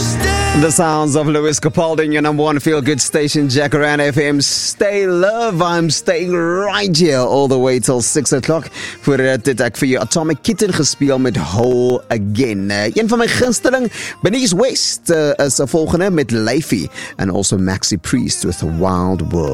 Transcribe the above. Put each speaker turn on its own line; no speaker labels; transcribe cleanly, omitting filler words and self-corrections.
The sounds of Lewis Capaldi, your number one feel-good station, Jacaranda FM. Stay love, I'm staying right here all the way till 6 o'clock. Voordat dit ek vir jou Atomic Kitten gespeel met Whole Again. Een van my gunsteling, Benny's West, is 'n volgende met Leify and also Maxi Priest with Wild World.